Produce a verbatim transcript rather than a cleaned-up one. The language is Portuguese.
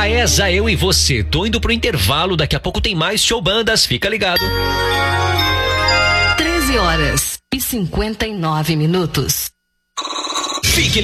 Paesa, eu e você. Tô indo pro intervalo, daqui a pouco tem mais show bandas, fica ligado. treze horas e cinquenta e nove minutos. Fique